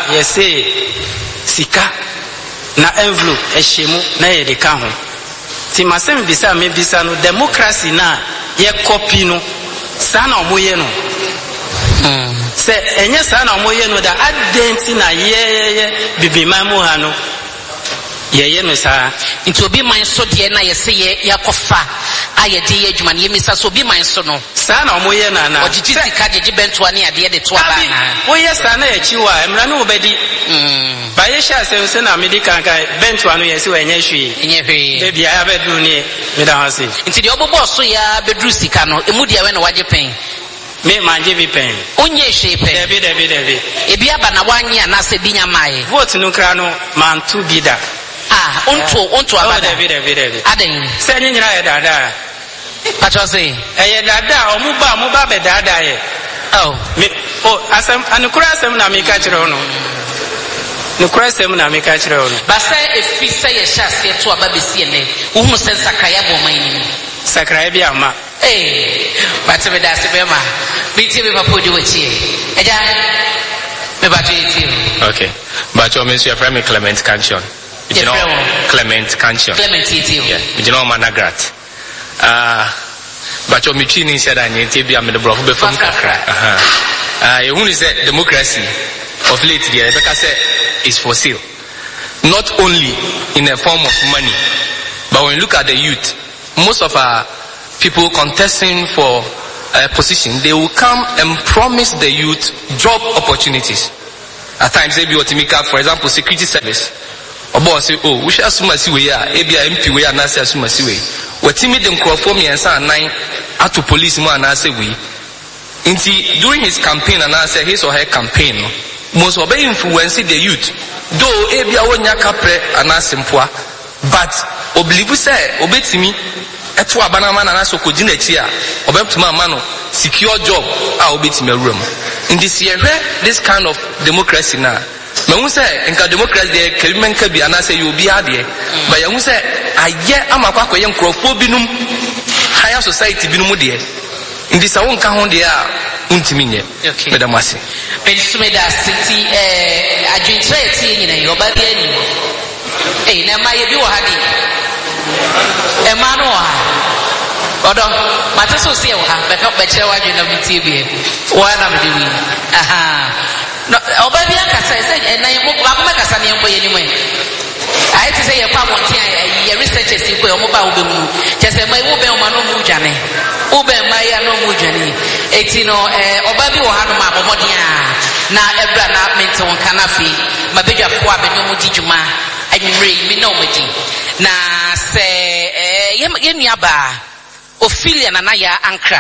yɛse sika na envelope ehyemu na yɛ de ka ho ti masem bisa me bisa no democracy na ye copy no saa na omoye no se enye saa na omoye no da adenti na ye bibiman mu ha no ye no saa nti obi man so de na yɛse ye yakofa ayɛ de ye adwuma ne yemisa so obi man so no saa na omoye na na ɔgyegye sika gyegye bɛntoa ne ade de to aba na woyɛ saa na akyi wa emra no obedi ba ye sha se na medical kan bɛntoa no yɛse wa enye hwee de bia ya bɛduru ne me da ha se nti de ɔbɔbɔ so ya bɛduru sika no emu de we na wagye pɛn me manje bi pen onye hwe pen Debi ebi aba na wanye na se binya mae vote no kra no mantu bida onto aba Debi aden se nyira ye dada pacho say ye dada omuba be dada ye me asem anukura asem na me ka kire no nukura asem na me ka kire no ba se efi se ye hya se to aba be sie ne wo hu se sakraya bo man ni sakraya bi ama but me da se be ma biti me papo di wachi eja me ba ti okay but you miss your friend Clement Cantion you know Clement Cantion yeah you know Managrat but you me training said that you be am the bro be from kakra you who say democracy of late there because say is for sale not only in a form of money but when you look at the youth most of our people contesting for a position, they will come and promise the youth job opportunities. At times, they be otimika, for example, security service. Or boss say, oh, we shall assume as we are, ABI MP we are not assume as we. What timid and conform and sign 9 out to police man and say we. During his campaign and answer his or her campaign, most of influence the youth. Though ABI won't yakapre and ask him for, but oblivu say, obetimi. Etu abana mana na so kogina echi a obetuma mano secure job a obetime room in this year this kind of democracy na me say nka democracy dey kelimenka bi ana say you be ade but you say aye amakwa koye nkrofo binum higher society binum de in this awon ka ho de a untimi nye madam ase pensume da city adwentre eti nyina yo ba bi ani na ma ye bi wo ha di Emmanuel odo mate so se ha beka bekere wadwe na bitie bi wa na me dewi no oba bi akasa se na mo ba ko kasa ne mbo ye ni mo ai ti se ye kwa monti ye researchers ko yo mo ba wo be mu je se mai wo be o ma no mu dwane wo be mai ya no mu dwane eti no oba bi wo ha no ma bomodi a na ebra na menti won kana fi ma bedwafo a be no mu didwuma anwure mi na o medi na se yenuaba Ophelia Nanaya Ankra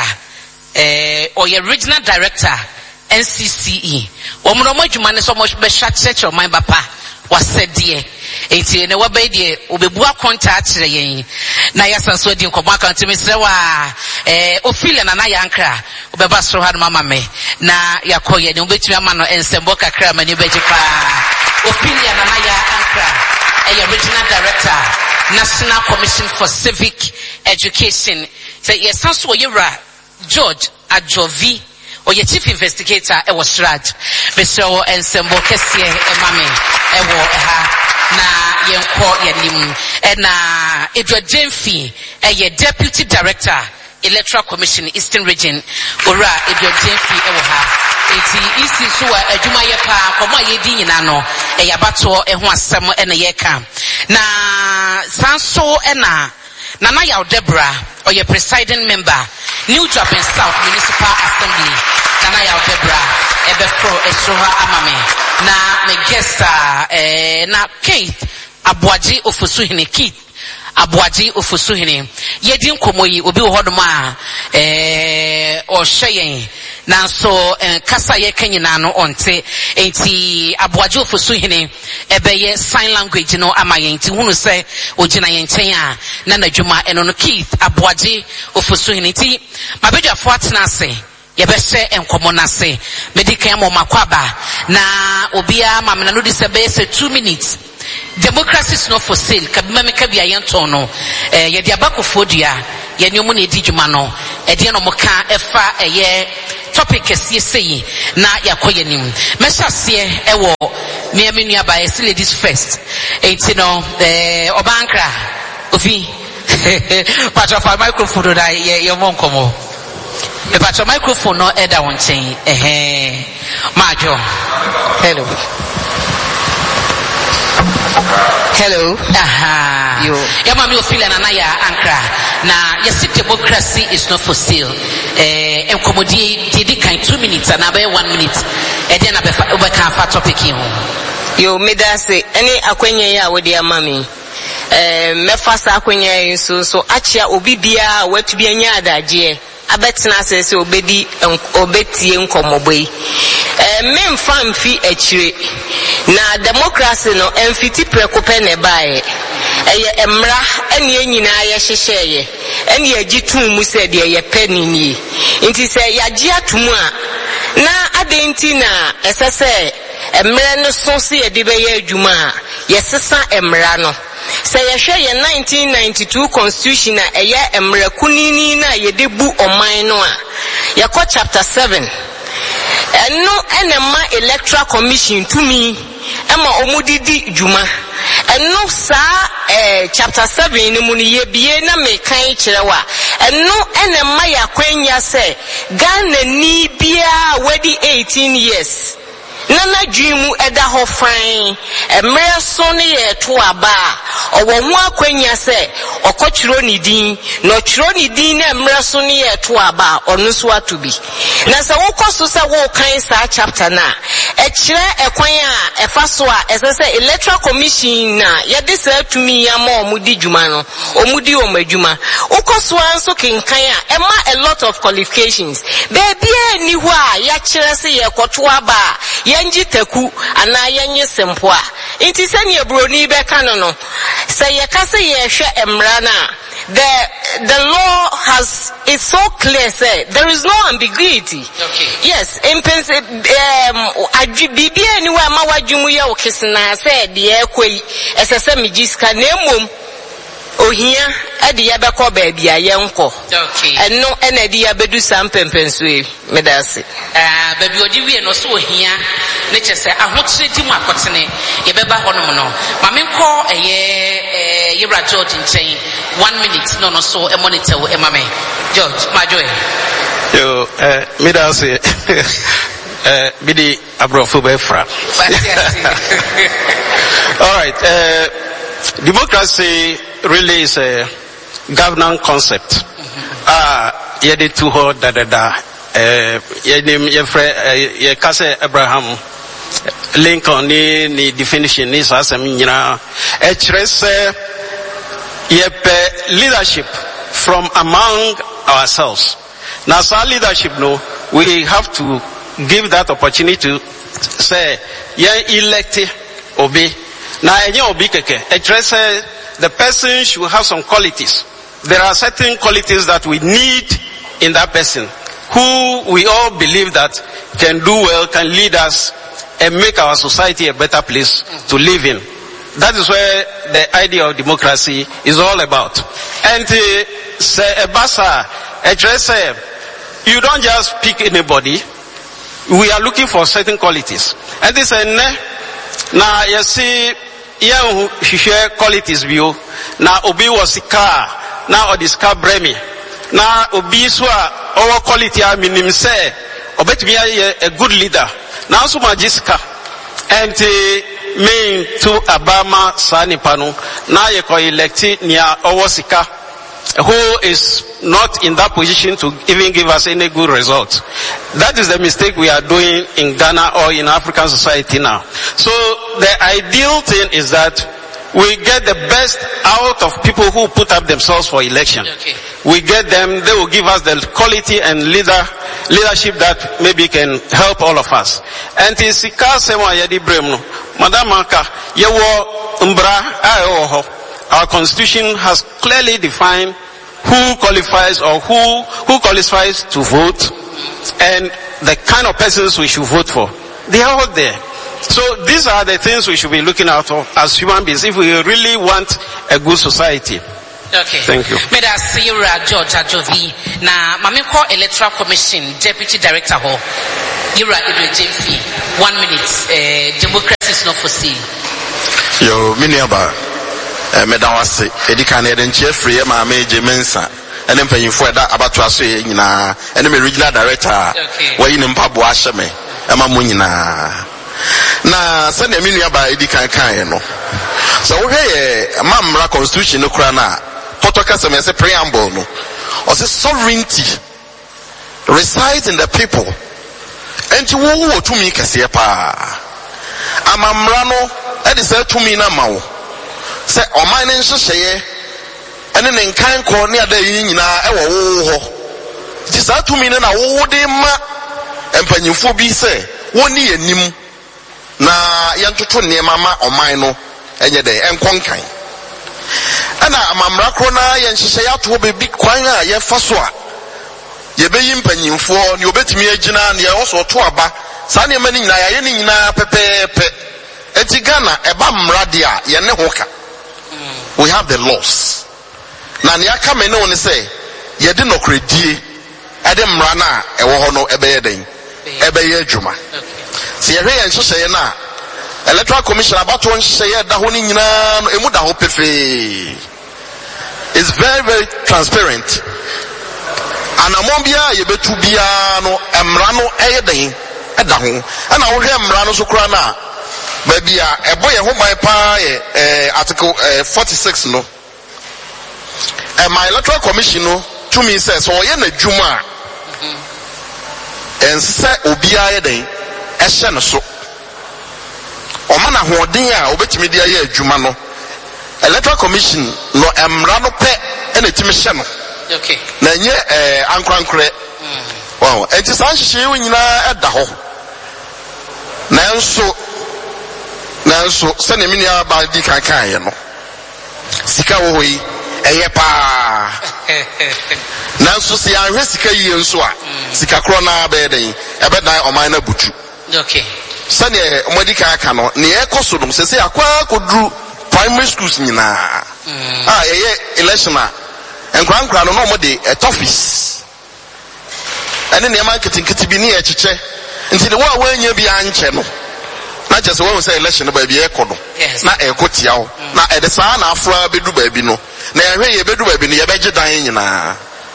or your regional director NCCE omuno adwuma ne so mo be church of my papa was said dear enti ne wa be die obebua contact kire yen na yasanso adi nkomo account me sre wa Ophelia Nanaya Ankra obeba so ha mama me na yakoye ne obetumi ama no ensembo kakra mani beje pa Ophelia Nanaya Ankra regional director National Commission for Civic Education. Say yes, so you're George Ajovi or your chief investigator. It was Raj. Mr. and Sembo Kessie Emame Ewo na yenko yanim and Edward Jemfi a deputy director Electoral Commission Eastern Region ora Edward Jemfi Ewo eti isi so adwuma ye pa komo ayedi nyina no yabato ho asem na ye ka na sanso na Nana Yaudebra or your presiding member New Joplin South Municipal Assembly Nana Yaudebra ebefro esroha amame na me guest na Keith Abuaji Ofosuhene Keith Abuaji Ofosuhene yedi nkomoyi obi wo hodoma o hyeyen nanso kasa ye kanyina no onte enti Abuaji Ofosuhene ebeye sign language no amaye enti hunu se ogina ye nchen a na nadwuma eno no Keith Abuaji Ofosuhene enti mabedwafo atena ase yebehye enkomo na se medical mo makwaba na obia mamna no de se be 2 minutes. Democracy is not for sale. Kabima meka bia yenton no ye de abakofo dua ye nyomo na edi dwuma no e de no moka efa eye topic esie sei na yakoye nim mehase e wo me nua ba yes ladies first enti no obankra ofi patro for microphone da ye monkomo e patro microphone no eda won chen majo hello aha yo ya mami ofile na ya ankra na yes democracy is not for sale enkomodi didi kan 2 minutes na be 1 minute e dey na be ka fa topic here yo medase any akwenye ya wodi amami mefasa akwenye so achia obi bia watu bia nya adaje abetena se obetie nkomoboyi memfa mfi akire na democracy no emfiti prekope ne bae eye emra ene enyina ye hyehye ene agitum mu se de ye penini nti se yagye atum a na adenti na esese emra no so se ye de be ye adwuma ye sesa emra no se ye hwe ye 1992 constitution na eye emra kunini na ye de bu oman no a ye ko chapter 7 eno enema electoral commission to me ema omudidi juma eno sa chapter 7 ni mu ni ye bie na me kan kirewa eno enema ya kwanya se Ghana ni bia wedi 18 years nana dwimu eda ho fan emre so ne ye to aba owo hu akwanya se okochiro ni din no chiro ni din na emre so ne ye to aba onu so atubi na se wokoso se wo kan sa chapter na e kire ekwan a efa so a esese electoral commission na ye de se atumi ya ma omudi djuma no omudi omadjuma wokoso anso kinkan a ema a lot of qualifications baby ni hu a ya kire se ye koto aba yanji taku ana yanye sempoa inti se ne broni be kanono se ye kase ye hwe emra na the law is so clear say there is no ambiguity. Okay. Yes, in bibia anywhere ma wadwumu ye okesina say de ekoi esese mijiska na emom ohia ade ye beko ba bia ye nko. Okay. Eno ena de ye bedu sampempenso e medase. Baby odi wie no so ohia ne chese ahotire di mu akotene ye beba honom no. Ma menko eye Yebra George nchen 1 minute no so e monitor wo e mame. George majoy. Yo medase bidi abrofo be fra. All right, democracy really is a governance concept. Yede to ho da ye kase Abraham Lincoln ni definition is as a nyina e kire ye leadership from among ourselves. Now our leadership no, we have to give that opportunity to say ye elect obi. Now any obi keke e kire the person should have some qualities. There are certain qualities that we need in that person who we all believe that can do well, can lead us and make our society a better place to live in. That is where the idea of democracy is all about. And you don't just pick anybody. We are looking for certain qualities. And this now you see young share qualities view. Now obi was car, now or this car bremi. Now obi swa our quality I mean say obet me a good leader. Now so magiska and main to Abama Sanipano. Now you can elect near Owosika, who is not in that position to even give us any good result. That is the mistake we are doing in Ghana or in African society now. So the ideal thing is that we get the best out of people who put up themselves for election. Okay. We get them, they will give us the quality and leadership that maybe can help all of us. And Sika Sewa Yadi Bremno, Madam Maka, Yewo Umbra Ayoho. Our constitution has clearly defined who qualifies or who qualifies to vote and the kind of persons we should vote for. They are all there. So these are the things we should be looking out for as human beings if we really want a good society. Okay. Thank you. Meda Sierra George Ajovi na Mamiko Electoral Commission Deputy Director ho. You're right, JP. 1 minute. Democracy is not for sale. Yo, Miniaba, Medawasi, Edikane, and Jeffrey, my major Mensa, and then paying for that about to say, and the regional director, where in Pabua Shame, and Mamunina. Na send a Miniaba Edikane. So, hey, Mamra Constitution, no crana, Potokasam as a preamble, no, or the sovereignty resides in the people. And to wo to me kase pa amamra no e de say to me na mawo say oman ne nhyehyeye ene ne nkan ko ne ada yi nyina e wo ho ti sa to me na wo de ma empanyimfo bi say woni anim na yentoto ne mama oman no enye de enkonkan ana amamra kro na yenhyehyeye ato be bi kwan a ye fa so a yebeyi mpanyimfo ne obetimi agina ne also to aba sa ne mani nyina ya ne nyina pepepe enti Ghana eba mrade a ye ne hoka. We have the laws na ne aka me ne woni say ye de nokredie ade mra na ewo ho no ebe ye den ebe ye adwuma se ye hwe ye nhyehyeye na electoral commission abato nhyehyeye da ho ni nyina no emu da ho pefe is very, very transparent. And among bia yebetu bia no emra no eyeden eda ho ana wo hwe emra no so kura na ba bia ebo ye ho ban pa article 46 no my electoral commission no to me says so ye na dwuma en se obia yeden ehye no so o ma na hoden a obetimi dia ye adwuma no electoral commission no emra no pe ena timi hye no. Okay. Na nye ankrankre. Wow. Enti san hye wo nyina eda ho. Nanso se ne mini aba di kankan ye no. Sika wo hoyi eye pa. Nanso se anhwe sika yi nso a. Sika kro na ba eden. Ebe dan oman na butu. Okay. Se ne omodi kankan no ne ekoso dum se akwa kodru primary schools nyina. Eye election a and Grand Crown no more de at office. And then the marketing be near chiche until the war when you be channel. Not just when we say election baby echo. Not a cotiao. Not at the son after bedu baby no. Now here bedu baby near beja dying na.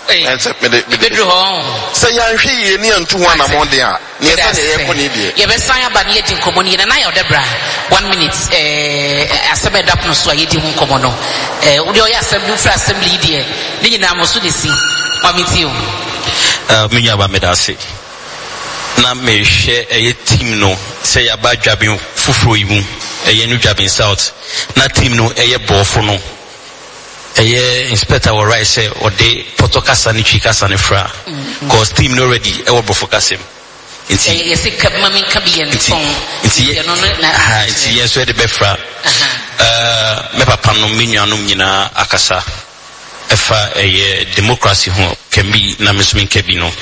Bedru home. Say I hear near to one among there. Near the you best sign about yet in common and I or Debra. 1 minute. As a bed up no so yet in common. Udio assembly for assembly dear. Nina Mosudisi. Mamitio. Minyaba Medasi. Na me share a team no. Say about jabbing Fufro Ibu. A new job in South. Na team no a bofono. Inspector will write say or they potokasa ni chikasa ni fra cause team no ready e wo bofokasem nti yes mami kabi en phone nti yes we de befra me papa no minnuanum nyina akasa efa democracy ho kembi na mesmin kebi no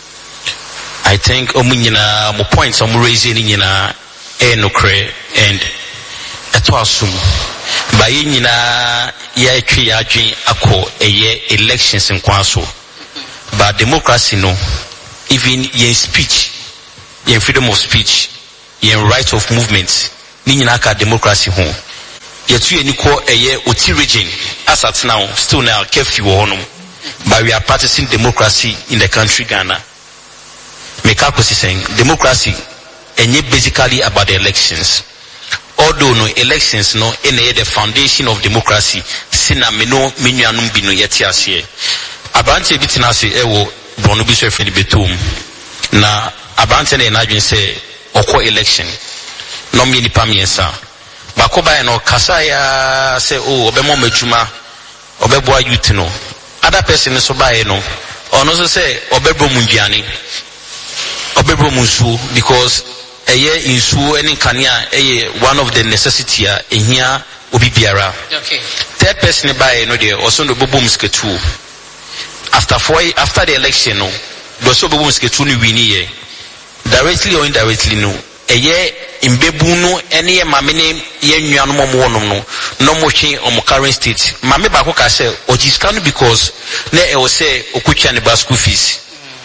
I think omunyina mo points am raise ni nyina no kre and eto asum by nyina ya twi adwen akọ elections in kwaso but democracy no even in speech in freedom of speech in right of movement ni nyina ka democracy ho yetu eniko oti region as at now still now curfew honum but we are practicing democracy in the country Ghana. Make up saying democracy enye basically about the elections. Although no elections no in the foundation of democracy sina meno minyanum bino yeti ase abante bitina se ewo bono bi so feli betum na abante na adwen se okọ election no mi ni pamiensa bakoba no kasa ya se obemo madwuma obeboa youth no other person so bae no ono so se obebro munduane obebro munsu because eye insu any kania one of the necessity here obi biara. Okay. Third person by no there also no bobo musketu. After the election no do so bobo musketu ni wini directly or indirectly no eye imbebu no any mamene ye nnuano mo no mo hwe on current state mame ba ko ka say ojiska no because na e wo say okucha ne ba school fees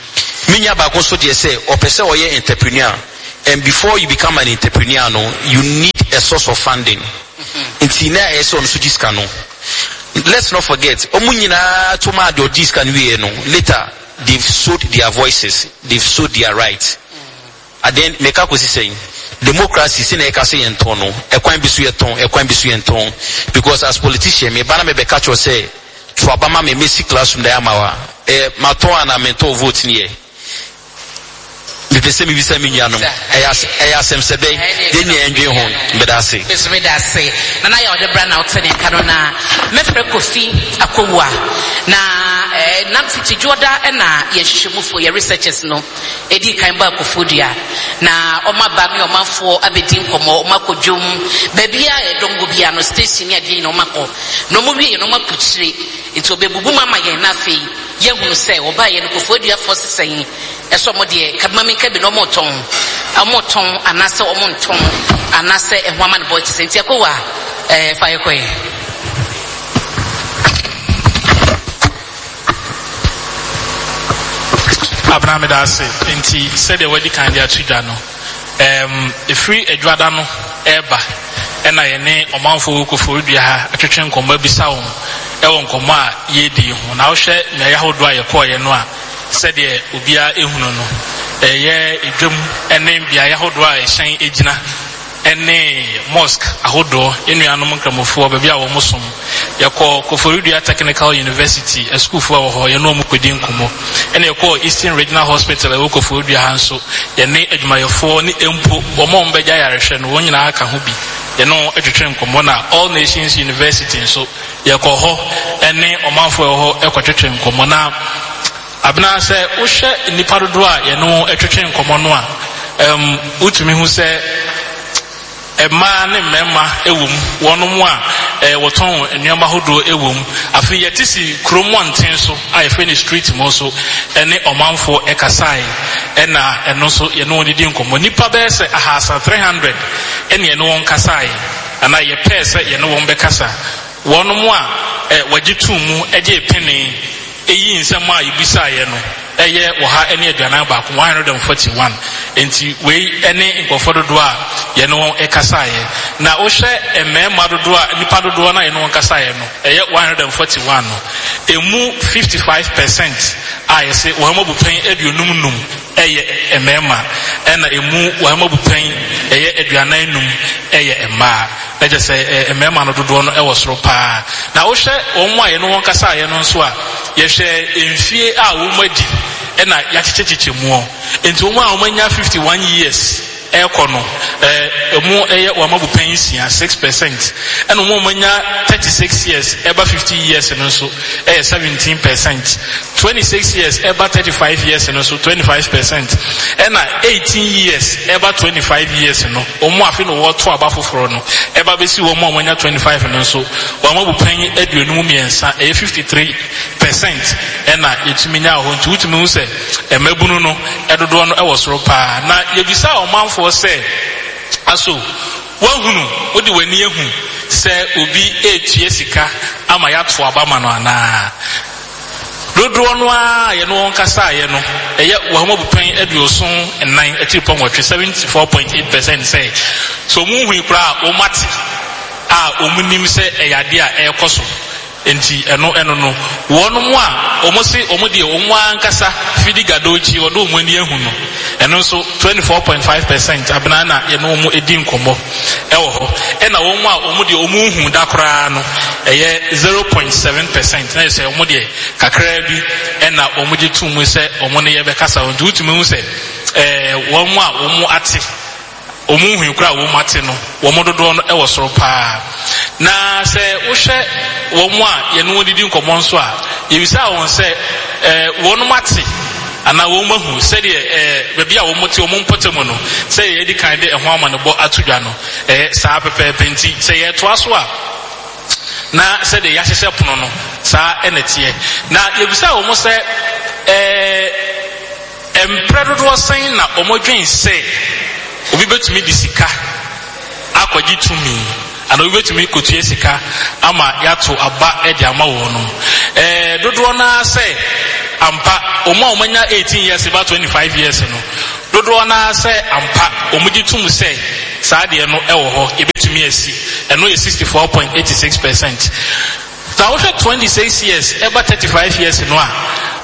Minya ba konso de say opese oye entrepreneur, and before you become an entrepreneur no, you need a source of funding. It's in there so no. Let's not forget, omunyina to ma do this can we no. Later they've sold their voices, they've sold their rights. And then meka ko saying democracy sin e ka say enton no, ekwan bisu enton, because as politician me bana me be catch say to abama me mesi classroom da amawa maton ana mento vote ni e me pese mi bisa mi nyano e asem sebe de ni enwe ho me da say na na ya o de bra na o tene ka no na me fre Kofi Akowua na nam fiti joda na ye hwehwemufo ye researchers no edi kan ba Kofodua na oma ba me oma fo abedi nkomo oma kodwom ba bia e dongo bia no station ya di no mako no mo wie no mapuchire nti obebubu mama ye na fe ye hunu se oba ye no Kofodua force sen eso mo de kabama ka bi no mo ton anase o mo nton anase ehwama no boy senti Akowua fa ye koy Abraham Dase enti said the wedding can dia tuda no free adwada no eba na ye ne omanfo Kofodua ha atwetwe nkomba bisa wo e nkomba a ye di ho na wo hwe na ya hodo a ye ko ye no a said the obia ehunu no ye edwam ene bia ya hodo a ye hyen egina ene mosque ahodo enuanom nkramofo ba bia wo musom yakọ Kofodua Technical University a school for ho ye no mukodi nkomo ene yakọ Eastern Regional Hospital e Kofodua hanso ye ne adwumayefo ni empo bomo mbegya yarehwe no wonyina aka ho bi ye no atwetwe nkomo na All Nations University nso yakọ ho ene omanfo ho ekwatwetwe nkomo na abna se wo hwe nipa dodo a ye no atwetwe nkomo no a utumi hu se ema ne mema ewum wonom a woton enuama hodo ewum afi yetisi kromonten so a efeni street mo so ene omanfo ekasai ena eno so ye no didi nkomo nipa be se ahasa 300 ene ye no won kasai ana ye pese ye no won be kasa wonom a wagitu mu eje pene eyi nsem a ibisa ye no eye wo ha ene aduana ba ko 141 enti we ene nkofo do a ye no ekasaye na wo hwe emema dodo a nipa dodo na ye no kasaye no eye 141 no emu 55% a ye se wo ha mabupan aduonum num eye emema ena emu wo ha mabupan eye aduana num eye emma na je se emema no dodo no e wo soro pa na wo hwe wo mo a ye no kasaye no nso a ye hwe emfie a wo madi ena ya chichechiche mu enti wo a wo manya 51 years ekono emu eye wo mabupan isia 6% ena wo manya 36 years eba 50 years no so 17%, 26 years eba 35 years no so 25%, ena 18 years eba 25 years no omo afi no wo to aba foforo no eba besi wo mo manya 25 no so wo mabupan aduonum miensa 53% ena yetiminya ho nti utimi hu se emabunu no edodo no ewo soro pa na yebisa omanfo se aso wahunu odi wani ehu se obi etue sika ama ya to abama no ana dodo no a ye no nkasa ye no eye wahomabupan aduoson enan atipon watwe 74.8% say so mu hu kura o mate a omunim se eyade a ekoso enti eno no wonom a omosi omode omo ankasa fidi gadochi odo omani ehu no eno so 24.5% abnana ye no omo edi nkomo ewo ho ena womo a omode omo hu dakora no eye 0.7% na se omode kakra bi ena omoje tumu se omo ne ye be kasa on tutumi hu se womo a omo ate omuhu kura wo mate no wo mododo no e wo soro pa na se wo hwe wo mu a ye no didi nkomo nso a ye bisa won se wo no mate ana wo mahu se de baabi a wo mote wo mpotemu no se ye di kan de ehwo ama no bo atudwa no saa pepe penti se ye to aso a na se de ya hyehye pono no saa enetie na ye bisa wo mo se empredodo sen na omodwen se obi betumi di sika akwaji tumi ana obi betumi kotua sika ama yato aba edi ama wo no dodo na se ampa omo omanya 18 years about 25 years no dodo na say ampa omudi tum say saa de no ewo ho ebetumi asi eno ye 64.86%. Now 26 years about 35 years no a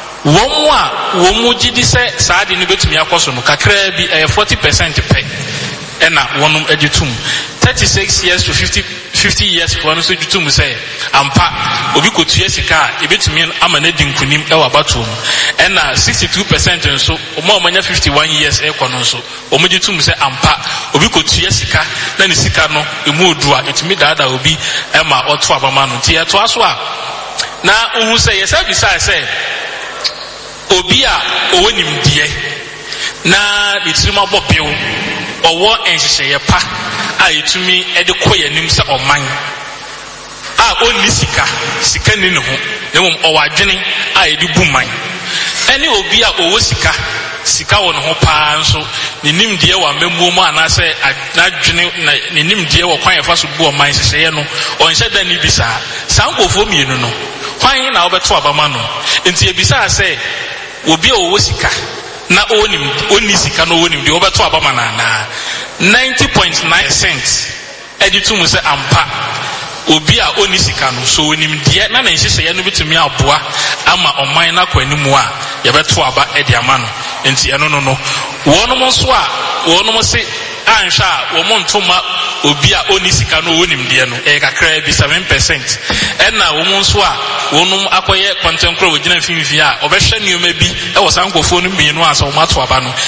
womu gidi say saa de no betumi akoso no kakra bi 40% pe ena wonum editum 36 years to 50 years for no so jutum say ampa obi kotua sika ebetumi amana dinkunim e wabato ena 62% nso omo omanya 51 years e kono nso omo jutum say ampa obi kotua sika na ne sika no emu odua etumi daada obi e ma oto abama no tie to aso a na ohu say yesa bi say obi a owonim die na bitirima bopew owo enhyehyeye pa a etumi ede koyanim se oman a onni sika ni ne ho nemom owadwene a ede buman ene obi a owo sika wo ne ho pa nso ne nimdeɛ wa memuomu anase adwene ne nimdeɛ wo kwan yafa so bu oman hyehyeye no onhyɛ da ni bisa sankofo mienu no kwan na obeto abama no enti ebisa se obi a owo sika na oni sika no wonim de obeto abama na 90.9% editum se ampa obi a oni sika no so wonim de na nhyehyɛ no bitumi aboa ama oman na kwanimu a yebeto aba edi ama no enti eno no wonom so a wonom se anhwa a wo ntoma obi a oni sika no wonim de no kakra bi 7% ena wo so a wonom akoye kontenkro wogina mfimfi a obehwe nioma bi e wo sankofo no mienu asa wo mato aba no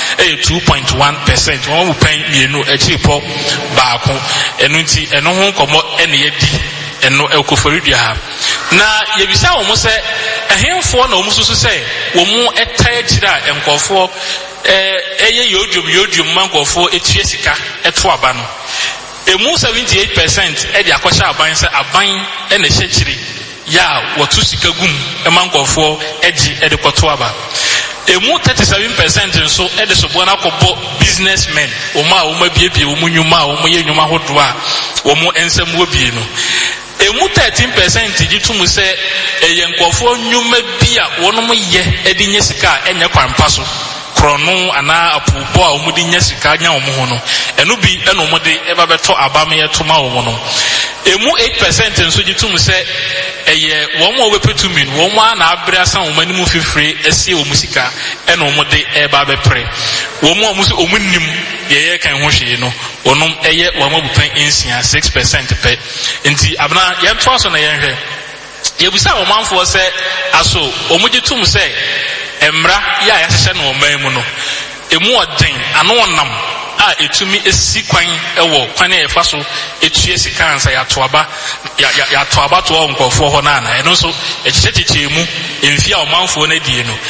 2.1% wo mu pen mienu achipo baako enu nti eno ho komo ene yedi eno ekoforidua ha na yebisa wo mo se ehemfo na wo mu susu se wo mu etaa gira enkofo eye yodum mankofo etua sika eto aba no emu 78% edi akosha aban se aban ene hyekiri ya watu sika gum mankofo edi koto aba emu 37% nso ede sobo na kobo businessmen oma biebie omu nyuma omu ye nyuma hodo a omu ensem wo bie no emu 13% gitum se eyenkofo nyuma bia wonom ye edi nyesika enye kwampa so krono ana apubo a omudi nyesika nya omu ho no enu bi eno omudi eba beto abame yetoma omu no emu 8% nso gitum se eye womo obepetumi no womo na abere asan omanimu fifire esi omusika eno omudi eba bepre womo omusi omunnim ye kan ho hwe no onom eye womo bupan ensia 6% pe nti abna yento aso na yenhwe yebusa omanfo se aso omugitum se emra ya yahyehyɛ no oman mu no emu ɔden ano onam a etumi esi kwan ɛwɔ kwan e fa so etue sika ansa ya to aba to nkɔfo hɔ na ɛno so ekyekyekye mu emfia omanfo na die no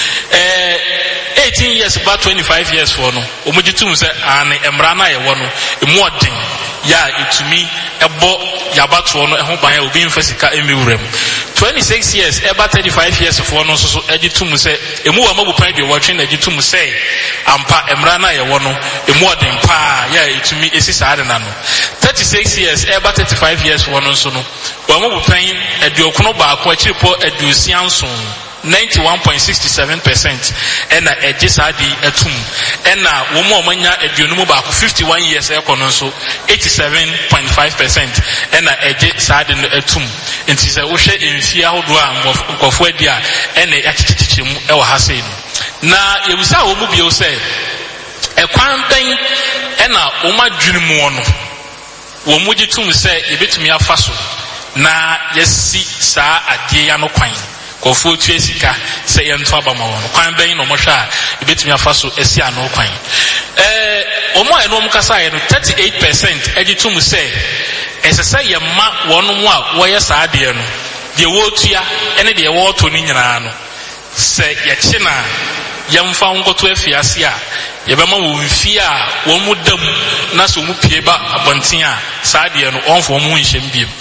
18 years about 25 years for no omugitum sɛ ane emra na yɛwɔ no emu ɔden ya etumi ɛbɔ yabato no ɛho ban obi mfa sika emiwuram 26 years about 35 years for no so editum sɛ emu wa mabupan de wɔtwe na editum sɛ ampa emra na yɛwɔ no emu ɔden pa ya etumi esi saade na no 36 years about 35 years for no so no wa mabupan eduokono baako akiripo eduosianso 91.67% ena eje saadi etum ena womo omanya eduonum baako 51 years ekono so 87.5% ena eje saadi no etum enti se wo hwe emfia hodo a nkofo adi a ena yakyekyekye mu ewo hase no na yebusa wo mu bio se ekwan ben ena wo madwene mu ono wo mu gitum se yebetumi afa so na yesi saa adie ya no kwan kofo tue sika se yento abama won kwan ben no mohwa a ebetumi afa so esi ano kwan omo eno mukasa ye no 38% egitum se esesa ye ma wonum a wo ye saade no de wo tua ene de wo to ni nyina no se ye china yemfa ngoto afiase a yebema wo mfia a wo mu dam na so mu pie ba abonten a saade no onfo mu nhyem biem